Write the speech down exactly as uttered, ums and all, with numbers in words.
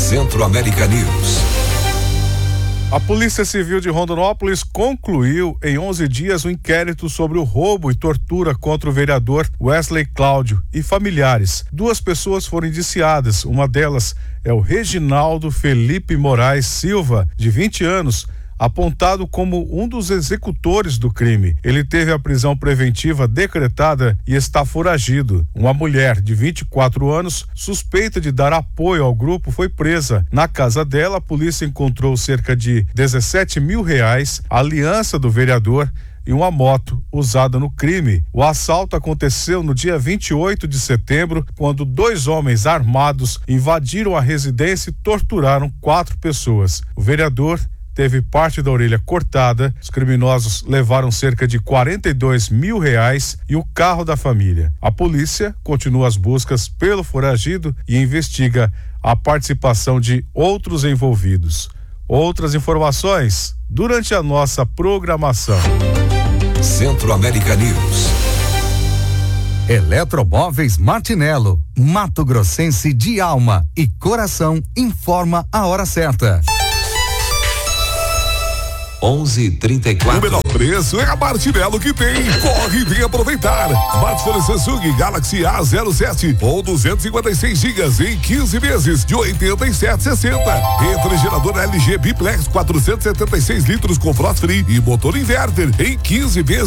Centro América News. A Polícia Civil de Rondonópolis concluiu em onze dias o inquérito sobre o roubo e tortura contra o vereador Wesley Cláudio e familiares. Duas pessoas foram indiciadas, uma delas é o Reginaldo Felipe Moraes Silva, de vinte anos, apontado como um dos executores do crime. Ele teve a prisão preventiva decretada e está foragido. Uma mulher de vinte e quatro anos, suspeita de dar apoio ao grupo, foi presa. Na casa dela, a polícia encontrou cerca de dezessete mil reais, a aliança do vereador e uma moto usada no crime. O assalto aconteceu no dia vinte e oito de setembro, quando dois homens armados invadiram a residência e torturaram quatro pessoas. O vereador teve parte da orelha cortada. Os criminosos levaram cerca de quarenta e dois mil reais e o carro da família. A polícia continua as buscas pelo foragido e investiga a participação de outros envolvidos. Outras informações durante a nossa programação. Centro América News. Eletromóveis Martinello, Mato Grossense de alma e coração, informa a hora certa. onze e trinta e quatro. O menor preço é a Martinello que tem. Corre e vem aproveitar. Smartphone Samsung Galaxy A zero sete ou duzentos e cinquenta e seis gigas em quinze vezes de oitenta e sete reais e sessenta centavos. Refrigerador L G Biplex quatrocentos e setenta e seis litros com frost free e motor inverter em quinze vezes